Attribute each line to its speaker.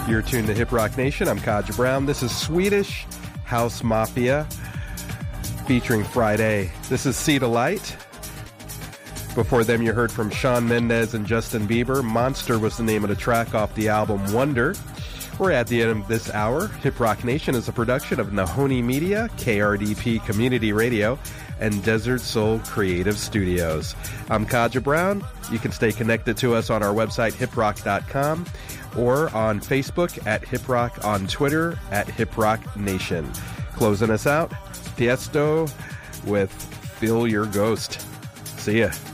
Speaker 1: You're tuned to Hip Rock Nation. I'm Kaja Brown. This is Swedish House Mafia featuring Friday. This is Sea to Light. Before them, you heard from Shawn Mendes and Justin Bieber. Monster was the name of the track off the album Wonder. We're at the end of this hour. Hip Rock Nation is a production of Nahoni Media, KRDP Community Radio, and Desert Soul Creative Studios. I'm Kaja Brown. You can stay connected to us on our website, hiprock.com, or on Facebook at Hiprock, on Twitter at Hiprock Nation. Closing us out, Tiesto with Feel Your Ghost. See ya.